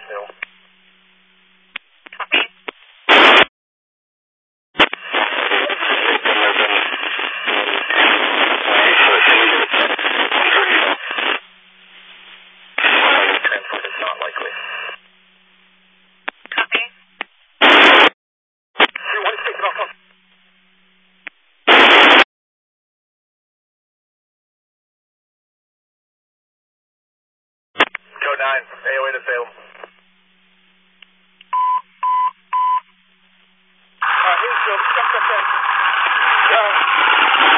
Salem. Copy. Transport is not likely. Copy. 3-1, take it off. Code 9, AOA to Salem.